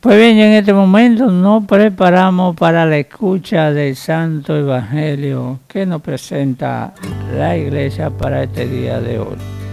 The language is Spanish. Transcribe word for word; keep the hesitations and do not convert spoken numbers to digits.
Pues bien, en este momento nos preparamos para la escucha del Santo Evangelio que nos presenta la Iglesia para este día de hoy.